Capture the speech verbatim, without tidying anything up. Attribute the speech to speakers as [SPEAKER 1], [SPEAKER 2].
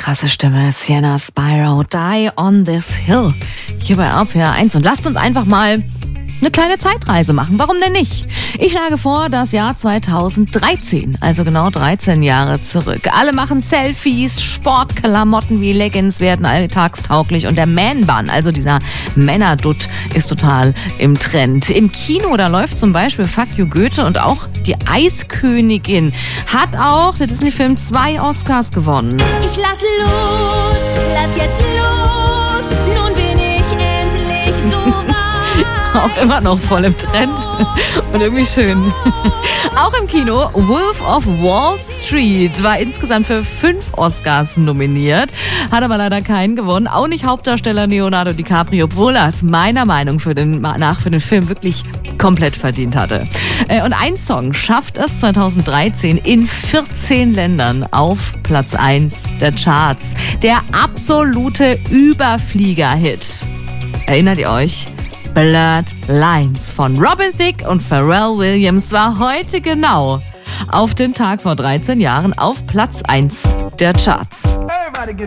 [SPEAKER 1] krasse Stimme. Sienna Spyro, Die on This Hill. Hier bei R P R eins. Und lasst uns einfach mal eine kleine Zeitreise machen. Warum denn nicht? Ich schlage vor, das Jahr zweitausenddreizehn, also genau dreizehn Jahre zurück. Alle machen Selfies, Sportklamotten wie Leggings werden alltagstauglich und der Man-Bun, also dieser Männerdutt, ist total im Trend. Im Kino, da läuft zum Beispiel Fuck You Goethe und auch die Eiskönigin hat auch der Disney-Film zwei Oscars gewonnen.
[SPEAKER 2] Ich lass los, lass jetzt los, nun bin ich endlich so weit.
[SPEAKER 1] Auch immer noch voll im Trend und irgendwie schön. Auch im Kino, Wolf of Wall Street war insgesamt für fünf Oscars nominiert, hat aber leider keinen gewonnen. Auch nicht Hauptdarsteller Leonardo DiCaprio, obwohl er es meiner Meinung für den, nach für den Film wirklich komplett verdient hatte. Und ein Song schafft es zweitausenddreizehn in vierzehn Ländern auf Platz eins der Charts. Der absolute Überflieger-Hit. Erinnert ihr euch? Blurred Lines von Robin Thicke und Pharrell Williams war heute genau auf den Tag vor dreizehn Jahren auf Platz eins der Charts.